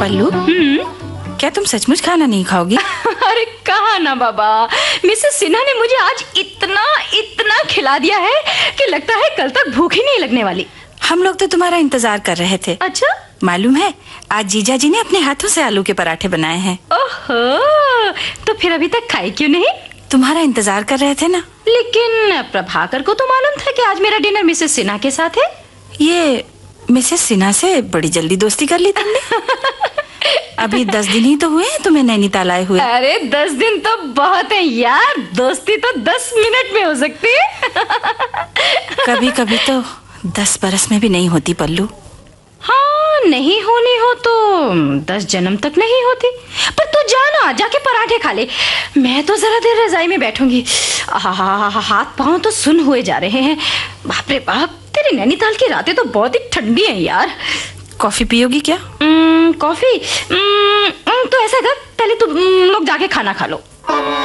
पल्लू, क्या तुम सचमुच खाना नहीं खाओगी? अरे कहा ना बाबा, मिसेस सिन्हा ने मुझे आज इतना इतना खिला दिया है कि लगता है कल तक भूख ही नहीं लगने वाली। हम लोग तो तुम्हारा इंतजार कर रहे थे। अच्छा, मालूम है आज जीजा जी ने अपने हाथों से आलू के पराठे बनाए हैं। ओहो, तो फिर अभी तक खाए क्यों नहीं? तुम्हारा इंतजार कर रहे थे ना। लेकिन प्रभाकर को तो मालूम था कि आज मेरा डिनर मिसेस सिन्हा के साथ है। ये मिसेस सिन्हा से बड़ी जल्दी दोस्ती कर ली तुमने। अभी 10 दिन ही तो हुए हैं तुम्हें नैनीताल आए हुए। अरे 10 दिन तो बहुत है यार, दोस्ती तो 10 मिनट में हो सकती है। कभी कभी तो 10 बरस में भी नहीं होती पल्लू। हाँ, नहीं होनी हो तो 10 जन्म तक नहीं होती। पर तू जाना, जाके पराठे खा ले, मैं तो जरा देर रजाई में बैठूंगी। हाथ पांव तो सुन हुए जा रहे हैं। बाप रे बाप, तेरी नैनीताल की रातें तो बहुत ही ठंडी हैं यार। कॉफी पियोगी क्या? कॉफी? तो ऐसा कर, पहले तुम लोग जाके खाना खा लो।